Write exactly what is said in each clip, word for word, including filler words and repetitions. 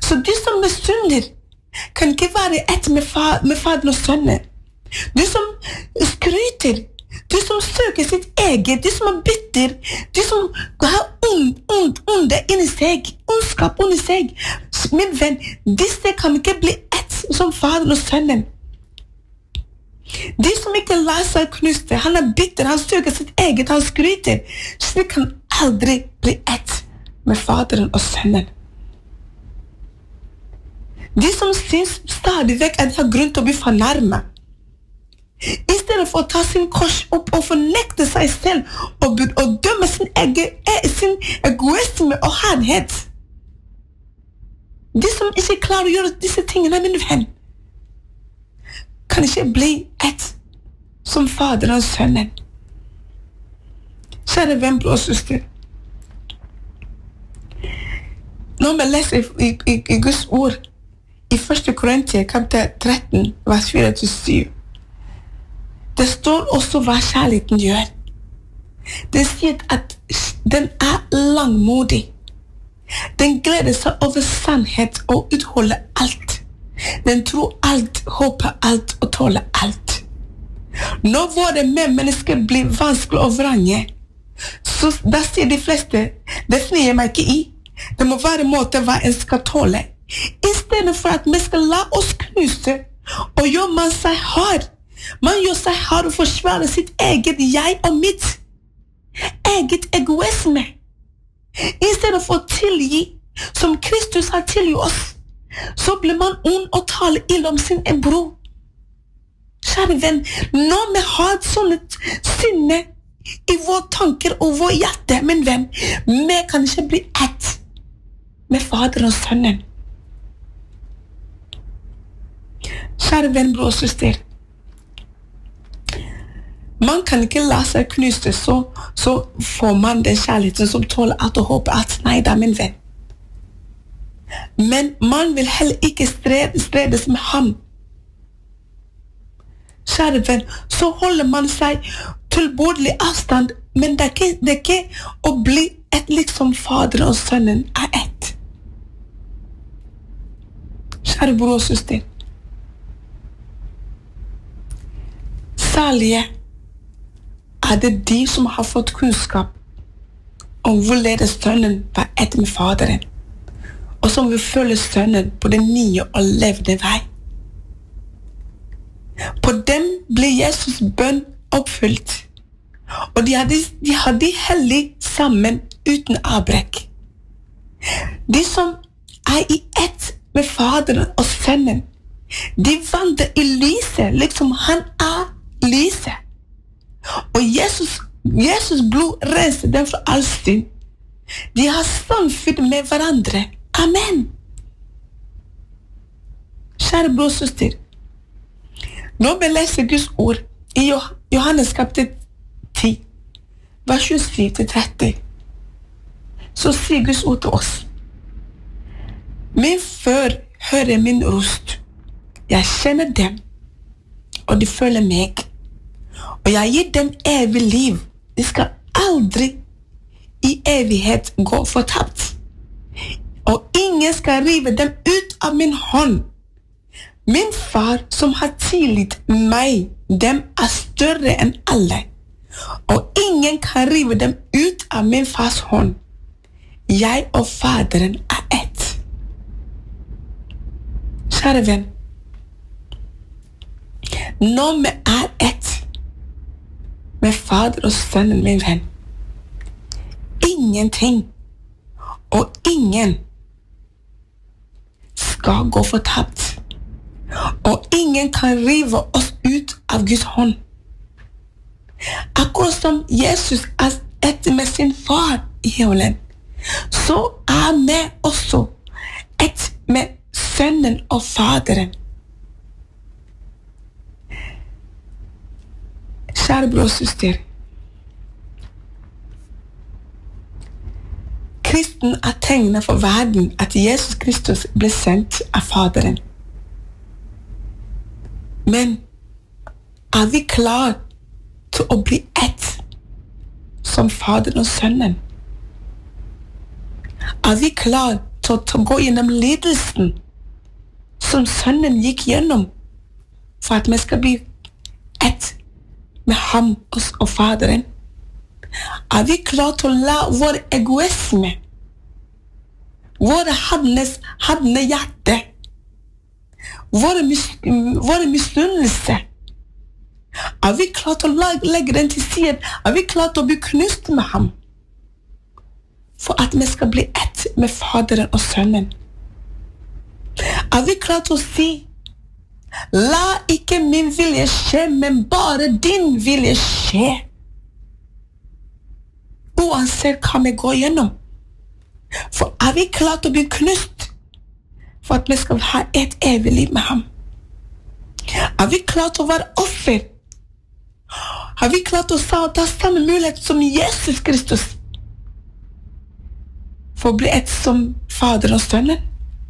Så du som misunner kan ikke være ett med, fa med faderen og sønnen. Du som skryter, du som søker sitt eget, du som er bitter, du som har ond, ond, onde inni seg, ondskap inni seg. Min venn, disse kan ikke bli ett som faderen og sønnen. De som ikke lar seg knuste, han er bitter, han søker sitt eget, han skryter. Så de kan aldri bli ett med faderen og sønnen. De som synes stadig vekk at de har grunn til å bli fornærmet, i stedet for å ta sin kors opp og fornekte seg selv og, og dømme sin, egen, sin egoisme og hardhet. De som ikke klarer å gjøre disse tingene, min venn, kan ikke bli ett som faderen og sønnen. Kjære venn, bror og søster, når vi leser i, i, i Guds ord, i første Korintier, kapittel tretten, vers fire til syv, det står også hva kjærligheten gjør. Det sier at den er langmodig. Den gleder seg over sannhet og utholder alt. Den tror alt, håper alt og tåler alt. Når våre medmennesker blir vanskelig å vrenge, så da sier de fleste, det fnier meg ikke i. Det må være måte hva en skal tåle. I stedet for at vi skal la oss knuse, og gjør man seg hard. Man gjør seg hard og forsvarer sitt eget jeg og mitt. Eget egoisme. I stedet for å tilgi, som Kristus har tilgitt oss, så blir man ond og taler ille om sin bror. Kjære venn, når vi har sånne sinne i våre tanker og vår hjerte, min venn, vi kan ikke bli ett med faderen og sønnen. Kjære venn, bror og søster, man kan ikke la seg knuste, så, så får man den kjærligheten som tåler alt og håper at nei da, min venn. Men man vil heller ikke stredes med ham. Kjære venn, så holder man seg tilbordelig avstand, men det er ikke, det er ikke å bli et liksom faderen og sønnen er ett. Kjære bror og søster, salige er det de som har fått kunnskap om hvorledes sønnen var ett med faderen, og som vil følge sønnen på den nye og levende vei. På dem ble Jesus bønn oppfylt, og de hadde, de hadde hellig sammen uten avbrekk. De som er i ett med faderen og sønnen, de vandrer i lyset, liksom han er lyset. Og Jesus, Jesus blod renser dem fra all synd. De har samfunn med hverandre. Amen. Kjære bror og søster, når vi leser Guds ord i Johannes kapittel ti, vers tjuesyv til tretti, så sier Guds ord til oss: Min før hører min røst. Jeg kjenner dem, og de følger meg. Og jeg gir dem evig liv. De skal aldri i evighet gå fortapt. Og ingen skal rive dem ut av min hånd. Min far som har tilgitt meg, dem er større enn alle. Og ingen kan rive dem ut av min fars hånd. Jeg og faderen er ett. Kjære venn, når vi er ett med fader og sønnen, min venn, ingenting og ingen skal gå fortapt, og ingen kan rive oss ut av Guds hånd. Akkurat som Jesus er ett med sin far i himmelen, så er vi også ett med sønnen og faderen. Kjære bror og søster, kristen er tegnet for verden at Jesus Kristus ble sendt av faderen. Men er vi klar til å bli ett som faderen og sønnen? Er vi klar til, til å gå gjennom lidelsen som sønnen gikk gjennom, for at vi skal bli ett med ham og Faderen? Er vi klar til å la vår egoisme, våre hadne hjerte, våre, mis, våre misunnelse, er vi klar til å legge den til siden? Er vi klar til å bli knust med ham? For at vi skal bli ett med Faderen og Sønnen. Er vi klar til å si, la ikke min vilje skje, men bare din vilje skje? Uansett hva vi går gjennom. For er vi klar til å bli knust for at vi skal ha et evig liv med ham? Er vi klar til å være offer? Har vi klart å ta samme mulighet som Jesus Kristus for å bli ett som Fader og Sønnen?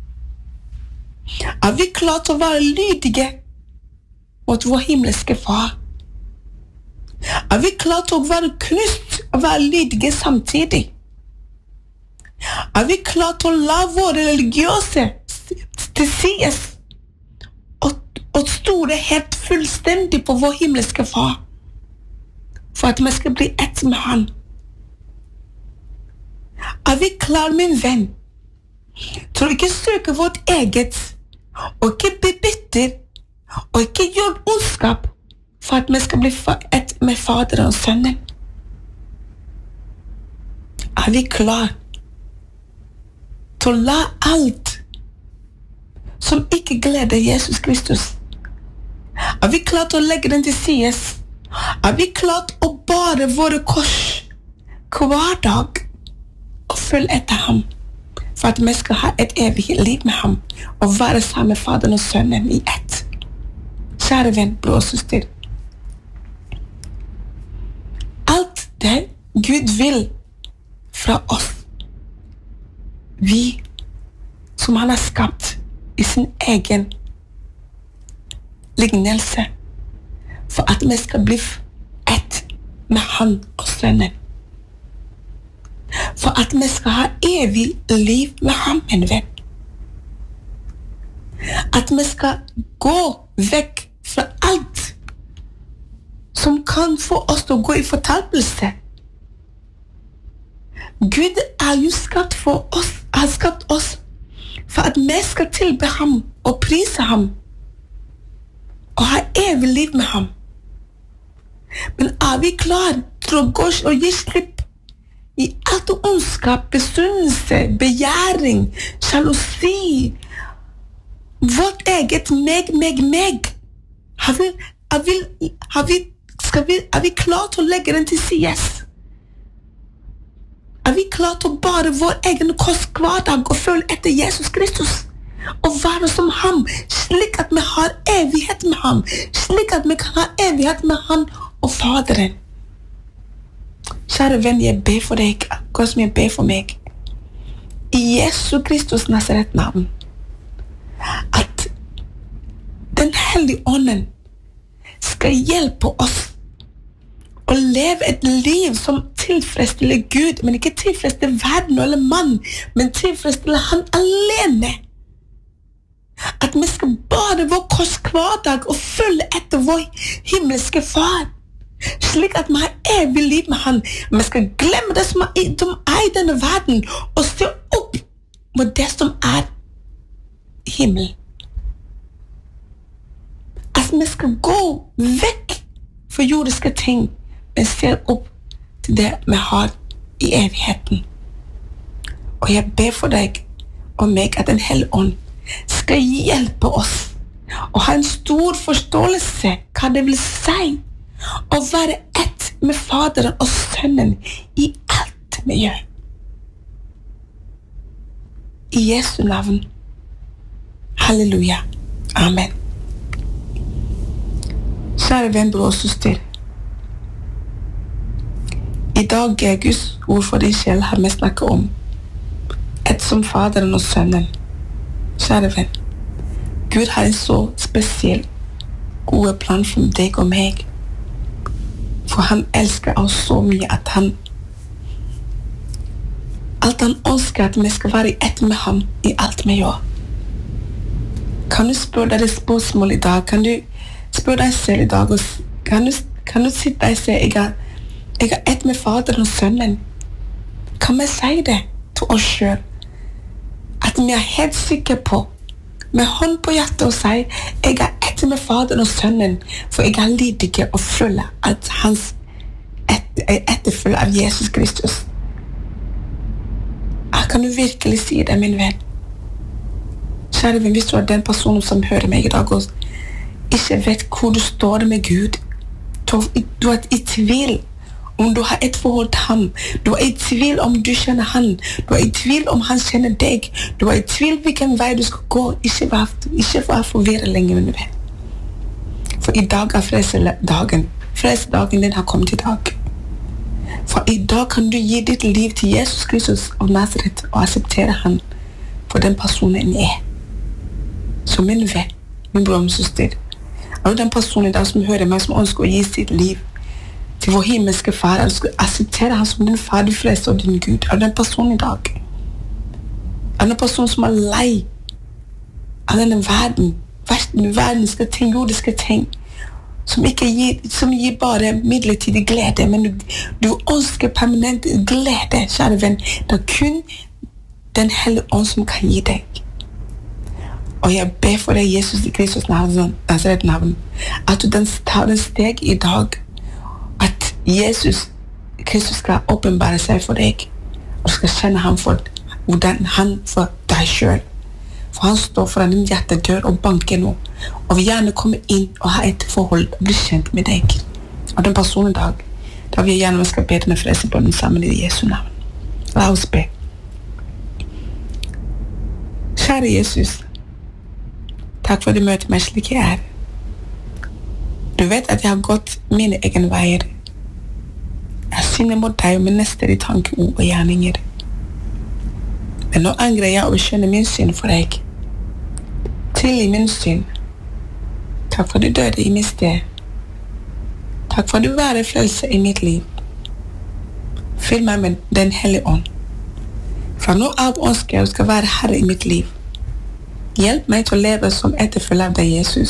Er vi klart å være lydige mot vår himmelske Far? Er vi klart å være knust og være lydige samtidig? Er vi klart å la våre religiøse til sides og, og stole helt fullstendig på vår himmelske Far? For at vi skal bli ett med han. Er vi klar, min venn, til å ikke søke vårt eget, og ikke bli bitter, og ikke gjøre ondskap, for at vi skal bli ett med Faderen og Sønnen? Er vi klar til å la alt som ikke gleder Jesus Kristus? Er vi klar til å legge den til sides? Er vi klart å bare våre kors hver dag og følge etter ham, for at vi skal ha et evig liv med ham og være sammen med Faderen og Sønnen i ett? Kjære venn, bror og søster, alt det Gud vil fra oss, vi som han har skapt i sin egen lignelse, for at vi skal bli ett med han og Sønnen. For at vi skal ha evig liv med ham, min venn. At vi skal gå vekk fra alt som kan få oss til å gå i fortapelse. Gud er jo skapt for oss, har skapt oss for at vi skal tilbe ham og prise ham og ha evig liv med ham. Men er vi klar til å gå og gi slipp i alt ondskap, besunnelse, begjæring, sjalusi, vårt eget meg, meg, meg? Har vi, er vi, har vi, skal vi, er vi klar til å legge den til sides? Er vi klar til å bare vår egen kost hver dag og følge etter Jesus Kristus? Og være som ham, slik at vi har evighet med ham, slik at vi kan ha evighet med ham og Faderen. Kjære venn, jeg ber for deg, akkurat som jeg ber for meg, i Jesu Kristus Nazaret navn, at den hellige ånden skal hjelpe oss å leve et liv som tilfredsstiller Gud, men ikke tilfredsstiller verden eller mann, men tilfredsstiller han alene. At vi skal bare vår kors hver dag og følge etter vår himmelske Far, slik at vi har evig liv med han. Vi skal glemme det som er, som er i denne verden, og se opp mot det som er himmel. At vi skal gå vekk fra jordiske ting, men se opp til det vi har i evigheten. Og jeg ber for deg og meg at den hellige ånd skal hjelpe oss og ha en stor forståelse hva det vil si å være ett med Faderen og Sønnen i alt vi gjør. I Jesu navn. Halleluja. Amen. Kjære venn, bror og søster. I dag er Guds ord for din sjel har vi snakket om ett som Faderen og Sønnen. Kjære venn, Gud har en så spesiell gode plan for deg og meg. For han elsker oss så mye at han Alt han ønsker at vi skal være i ett med ham i alt vi gjør. Kan du spørre deg det spørsmål i dag? Kan du spørre deg selv i dag? Kan du, kan du sitte deg og si, jeg er, jeg er ett med Faderen og Sønnen? Kan vi si det til oss selv? At vi er helt sikre på, med hånd på hjertet og si, jeg er ett med Faderen og Sønnen, for jeg er lydig og full av hans et, etterfølge av Jesus Kristus. Kan du virkelig si det, min venn? Kjære venn, hvis du er den personen som hører meg i dag og ikke vet hvor du står med Gud, du er i tvil om du har et forhold til ham, du er i tvil om du kjenner han, du er i tvil om han kjenner deg, du er i tvil hvilken vei du skal gå, ikke vær, ikke vær forvirret lenger, min venn. For i dag er fredsdagen. Fredsdagen din har kommet i dag. For i dag kan du gi ditt liv til Jesus Kristus av Nazaret og akseptere han for den personen er. Så min venn, min bror og søster, er du den personen i dag som hører meg, som ønsker å gi sitt liv til vår himmelske far, eller skal akseptere han som din far, du frelser og din Gud? Er du den personen i dag? Er du den personen som er lei av denne verden, verdenske ting, jordiske ting, som ikke gir, som gir bare midlertidig glede, men du, du ønsker permanent glede, kjære venn. Det er kun den hellige ånd som kan gi deg. Og jeg ber for deg, Jesus Kristus navn, navn, at du tar en steg i dag, at Jesus Kristus skal åpenbare seg for deg, og du skal kjenne ham for hvordan han for deg selv. For han står foran din hjertedør og banker nå, og vil gjerne komme inn og ha et forhold og bli kjent med deg. Og den personen i dag, da vil jeg gjerne vi skal be denne frelse på den sammen i Jesu navn. La oss be. Kjære Jesus, takk for det møtet meg slik jeg er. Du vet at jeg har gått mine egen veier. Jeg synder mot deg og min neste i tanke, ord og gjerninger. Men nå angrer jeg og skjønner min synd for deg. Tilgi min synd. Takk for du døde i mitt sted. Takk for du var frelse i mitt liv. Fyll meg med den hellige ånd. Fra nå av ønsker jeg skal være herre i mitt liv. Hjelp meg til å leve som etterfølger av deg, Jesus.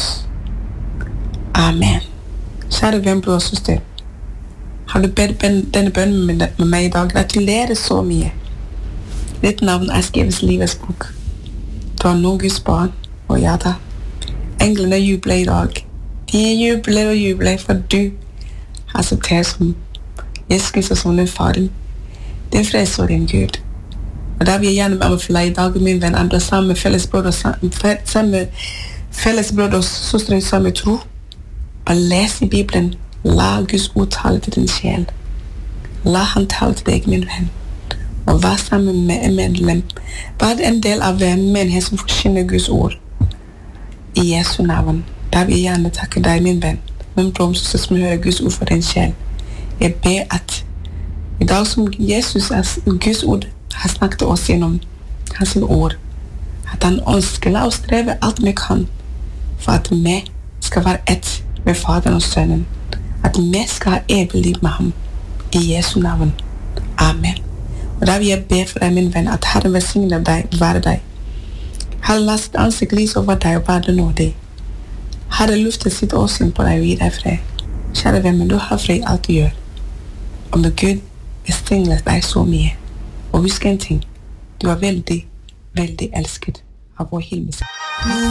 Amen. Kjære venn, bror og søster, har du bedt denne bønnen med meg i dag? Gratulerer så mye. Ditt navn er skrevet i livets bok. Du har nå Guds barn, og ja da. Englene jubler i dag. De jubler og jubler for du har akseptert som Jesus Kristus som din far, din frelser og din Gud. Og da vil jeg gjerne være med for deg i dag, min venn, andre sammen med fellesbrød og fellesbrød og søstre i samme tro. Og les i Bibelen. La Guds ord tale til din sjel. La han tale til deg, min venn. Og vær sammen med en medlem. Vær en del av en menighet som forkynner Guds ord. I Jesu navn. Da vil jeg gjerne takke deg, min venn. Min bror som hører Guds ord for din sjel. Jeg ber at i dag som Jesus, Guds ord, har snakket oss gjennom hans ord, at han ønsker, la oss streve alt vi kan, for at vi skal være ett med Faderen og Sønnen. At vi skal ha evig liv med ham. I Jesu navn. Amen. Og da vil jeg be for deg, min venn, at Herren velsigne deg, være deg. Herre, la sitt ansikt lyse over deg og være nådig. Herre, lufte sitt åsyn på deg og gi deg fred. Kjære venn, men du har fred i alt du gjør. Og med Gud velsigne deg så mye. Og husk en ting, du er veldig, veldig elsket av vår himmelske.